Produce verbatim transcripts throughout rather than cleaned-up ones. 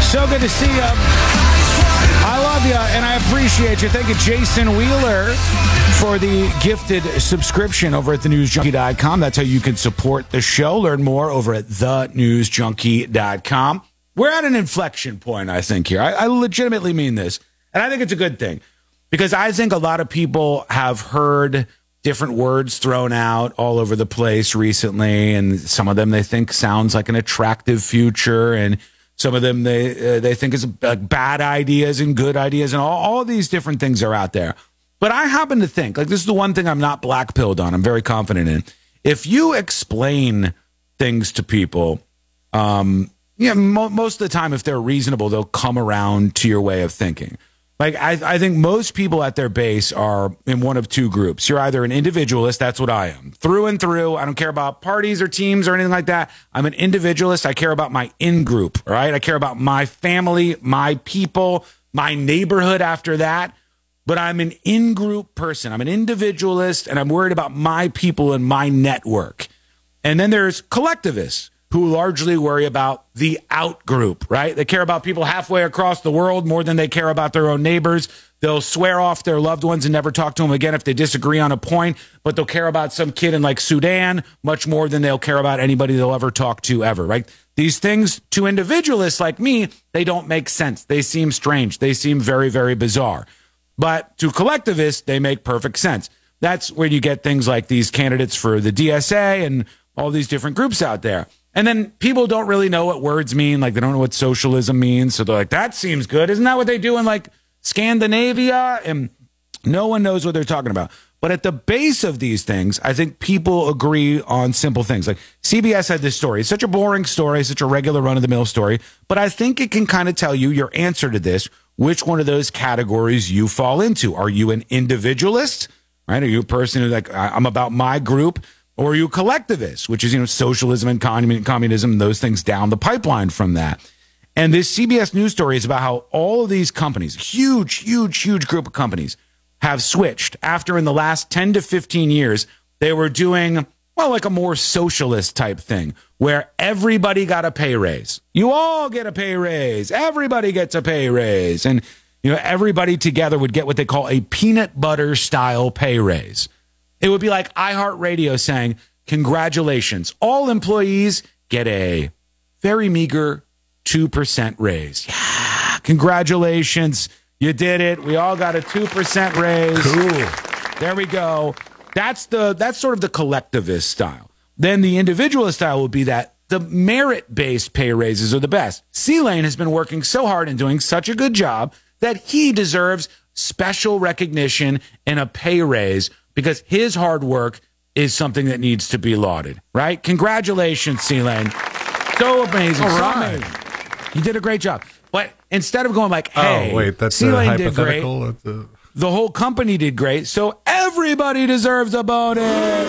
So good to see you. I love you, and I appreciate you. Thank you, Jason Wheeler, for the gifted subscription over at the news junkie dot com. That's how you can support the show. Learn more over at the news junkie dot com. We're at an inflection point, I think, here. I, I legitimately mean this, and I think it's a good thing, because I think a lot of people have heard different words thrown out all over the place recently, and some of them they think sounds like an attractive future, and some of them they uh, they think is uh, bad ideas and good ideas, and all, all of these different things are out there. But I happen to think, like, this is the one thing I'm not black-pilled on, I'm very confident in. If you explain things to people, um, yeah, mo- most of the time, if they're reasonable, they'll come around to your way of thinking. Like, I, I think most people at their base are in one of two groups. You're either an individualist, that's what I am. Through and through, I don't care about parties or teams or anything like that. I'm an individualist. I care about my in-group, right? I care about my family, my people, my neighborhood after that. But I'm an in-group person. I'm an individualist, and I'm worried about my people and my network. And then there's collectivists, who largely worry about the out group, right? They care about people halfway across the world more than they care about their own neighbors. They'll swear off their loved ones and never talk to them again if they disagree on a point, but they'll care about some kid in like Sudan much more than they'll care about anybody they'll ever talk to ever, right? These things to individualists like me, they don't make sense. They seem strange. They seem very, very bizarre. But to collectivists, they make perfect sense. That's where you get things like these candidates for the D S A and all these different groups out there. And then people don't really know what words mean. Like, they don't know what socialism means. So they're like, that seems good. Isn't that what they do in, like, Scandinavia? And no one knows what they're talking about. But at the base of these things, I think people agree on simple things. Like, C B S had this story. It's such a boring story, such a regular run-of-the-mill story. But I think it can kind of tell you your answer to this, which one of those categories you fall into. Are you an individualist? Right? Are you a person who's like, I'm about my group? Or are you a collectivist, which is, you know, socialism and communism and those things down the pipeline from that. And this C B S News story is about how all of these companies, huge, huge, huge group of companies, have switched after in the last ten to fifteen years, they were doing, well, like a more socialist type thing where everybody got a pay raise. You all get a pay raise. Everybody gets a pay raise. And, you know, everybody together would get what they call a peanut butter style pay raise. It would be like iHeartRadio saying, congratulations, all employees get a very meager two percent raise. Yeah, congratulations. You did it. We all got a two percent raise. Cool. There we go. That's the that's sort of the collectivist style. Then the individualist style would be that the merit-based pay raises are the best. C-Lane has been working so hard and doing such a good job that he deserves special recognition and a pay raise because his hard work is something that needs to be lauded, right? Congratulations, C-Lane. So amazing. All so right. amazing. You did a great job. But instead of going like, hey, oh, wait, that's C-Lane a did great, hypothetical. The... the whole company did great, so everybody deserves a bonus.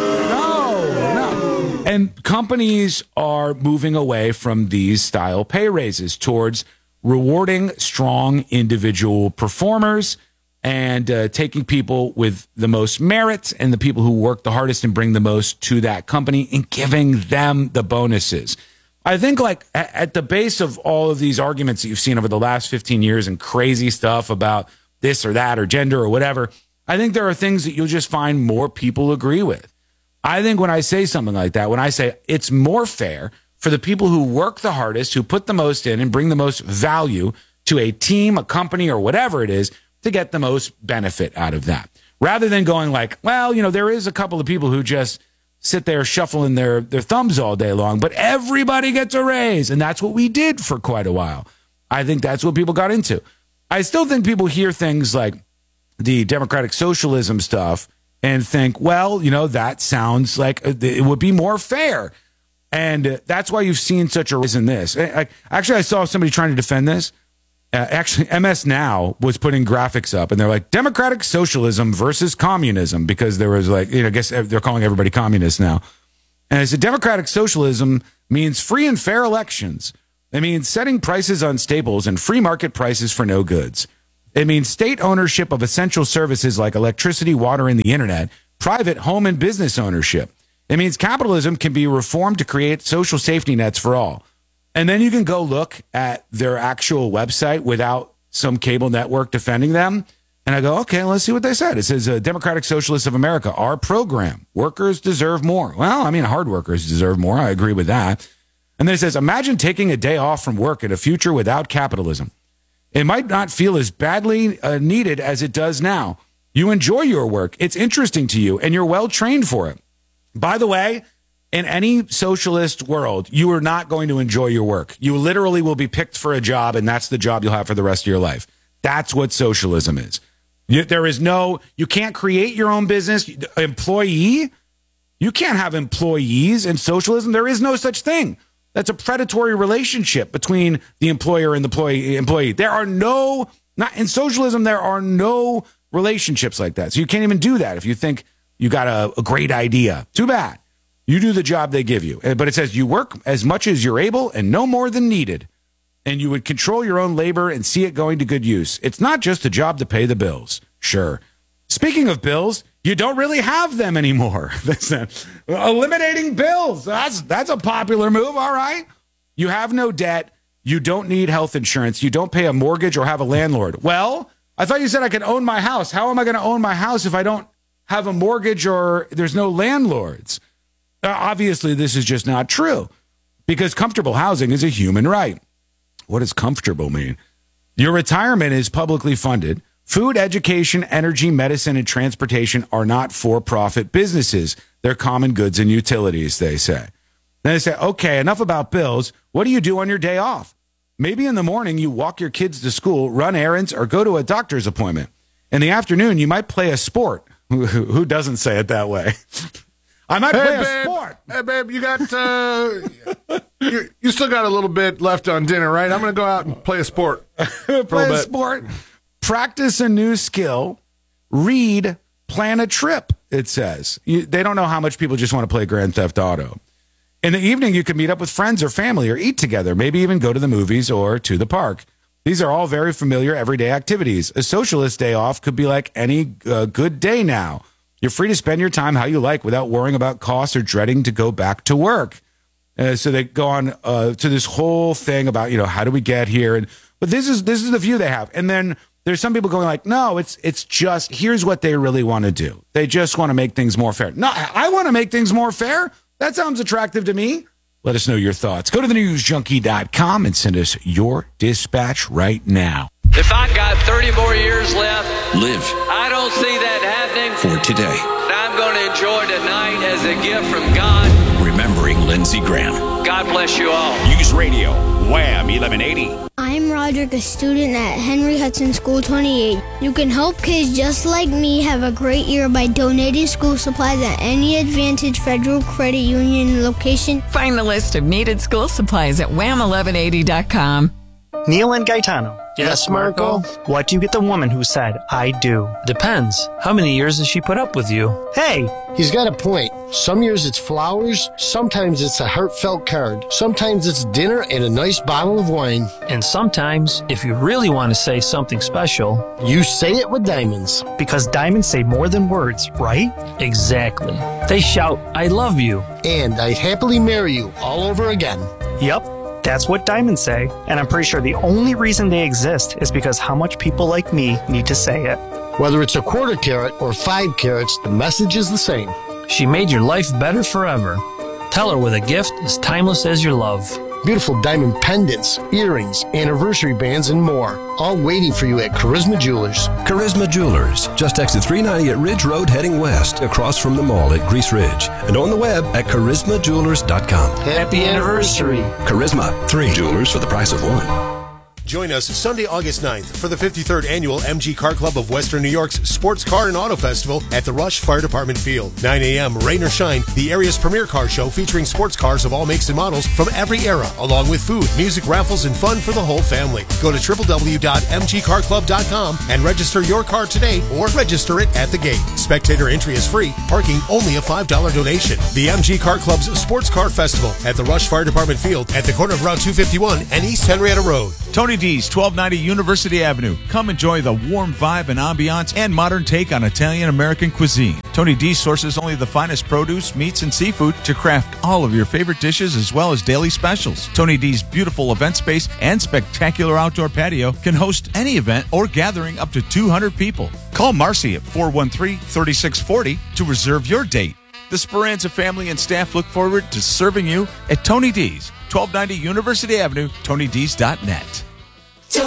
No, no. And companies are moving away from these style pay raises towards rewarding strong individual performers and uh, taking people with the most merit and the people who work the hardest and bring the most to that company and giving them the bonuses. I think, like, at the base of all of these arguments that you've seen over the last fifteen years and crazy stuff about this or that or gender or whatever, I think there are things that you'll just find more people agree with. I think when I say something like that, when I say it's more fair for the people who work the hardest, who put the most in and bring the most value to a team, a company, or whatever it is, to get the most benefit out of that. Rather than going like, well, you know, there is a couple of people who just sit there shuffling their, their thumbs all day long, but everybody gets a raise. And that's what we did for quite a while. I think that's what people got into. I still think people hear things like the democratic socialism stuff and think, well, you know, that sounds like it would be more fair. And that's why you've seen such a rise in this. Actually, I saw somebody trying to defend this. Uh, actually, M S Now was putting graphics up, and they're like, democratic socialism versus communism, because there was like, you know, I guess they're calling everybody communist now. And I said, democratic socialism means free and fair elections. It means setting prices on staples and free market prices for no goods. It means state ownership of essential services like electricity, water, and the internet, private home and business ownership. It means capitalism can be reformed to create social safety nets for all. And then you can go look at their actual website without some cable network defending them. And I go, okay, let's see what they said. It says, uh, Democratic Socialists of America, our program, workers deserve more. Well, I mean, hard workers deserve more. I agree with that. And then it says, imagine taking a day off from work in a future without capitalism. It might not feel as badly uh, needed as it does now. You enjoy your work. It's interesting to you, and you're well trained for it. By the way, in any socialist world, you are not going to enjoy your work. You literally will be picked for a job, and that's the job you'll have for the rest of your life. That's what socialism is. You, there is no, you can't create your own business. Employee, you can't have employees in socialism. There is no such thing. That's a predatory relationship between the employer and the employee. employee. There are no, not in socialism, there are no relationships like that. So you can't even do that if you think you got a, a great idea. Too bad. You do the job they give you. But it says you work as much as you're able and no more than needed. And you would control your own labor and see it going to good use. It's not just a job to pay the bills. Sure. Speaking of bills, you don't really have them anymore. That's not, eliminating bills. That's that's a popular move. All right. You have no debt. You don't need health insurance. You don't pay a mortgage or have a landlord. Well, I thought you said I could own my house. How am I going to own my house if I don't have a mortgage or there's no landlords? Uh, obviously, this is just not true because comfortable housing is a human right. What does comfortable mean? Your retirement is publicly funded. Food, education, energy, medicine, and transportation are not for-profit businesses. They're common goods and utilities, they say. Then they say, okay, enough about bills. What do you do on your day off? Maybe in the morning you walk your kids to school, run errands, or go to a doctor's appointment. In the afternoon, you might play a sport. Who doesn't say it that way? I might hey, play babe, a sport. Hey, babe, you got, uh, you, you still got a little bit left on dinner, right? I'm going to go out and play a sport. play a, a sport. Practice a new skill. Read. Plan a trip, it says. You, they don't know how much people just want to play Grand Theft Auto. In the evening, you can meet up with friends or family or eat together, maybe even go to the movies or to the park. These are all very familiar everyday activities. A socialist day off could be like any uh, good day now. You're free to spend your time how you like without worrying about costs or dreading to go back to work. Uh, so they go on uh, to this whole thing about, you know, how do we get here? And but this is this is the view they have. And then there's some people going like, no, it's it's just here's what they really want to do. They just want to make things more fair. No, I want to make things more fair. That sounds attractive to me. Let us know your thoughts. Go to the news junkie dot com and send us your dispatch right now. If I got thirty more years left, live. I don't see that happening. For today. I'm going to enjoy tonight as a gift from God. Remembering Lindsey Graham. God bless you all. News Radio, Wham eleven eighty. I'm Roderick, a student at Henry Hudson School twenty-eight. You can help kids just like me have a great year by donating school supplies at any Advantage Federal Credit Union location. Find the list of needed school supplies at wham eleven eighty dot com. Neil and Gaetano. Yes, Marco? What do you get the woman who said, I do? Depends. How many years has she put up with you? Hey! He's got a point. Some years it's flowers, sometimes it's a heartfelt card, sometimes it's dinner and a nice bottle of wine. And sometimes, if you really want to say something special, you say it with diamonds. Because diamonds say more than words, right? Exactly. They shout, I love you. And I'd happily marry you all over again. Yep. That's what diamonds say, and I'm pretty sure the only reason they exist is because how much people like me need to say it. Whether it's a quarter carat or five carats, the message is the same. She made your life better forever. Tell her with a gift as timeless as your love. Beautiful diamond pendants, earrings, anniversary bands, and more. All waiting for you at Charisma Jewelers. Charisma Jewelers. Just exit three ninety at Ridge Road heading west, across from the mall at Grease Ridge. And on the web at charisma jewelers dot com. Happy anniversary. Charisma. Three jewelers for the price of one. Join us Sunday, August ninth for the fifty-third Annual M G Car Club of Western New York's Sports Car and Auto Festival at the Rush Fire Department Field. nine a.m., rain or shine, the area's premier car show featuring sports cars of all makes and models from every era, along with food, music, raffles, and fun for the whole family. Go to w w w dot m g car club dot com and register your car today or register it at the gate. Spectator entry is free, parking only a five dollar donation. The M G Car Club's Sports Car Festival at the Rush Fire Department Field at the corner of Route two fifty-one and East Henrietta Road. Tony D's, twelve ninety University Avenue. Come enjoy the warm vibe and ambiance and modern take on Italian-American cuisine. Tony D sources only the finest produce, meats, and seafood to craft all of your favorite dishes as well as daily specials. Tony D's beautiful event space and spectacular outdoor patio can host any event or gathering up to two hundred people. Call Marcy at four one three, three six four zero to reserve your date. The Speranza family and staff look forward to serving you at Tony D's, twelve ninety University Avenue, Tony D's dot net.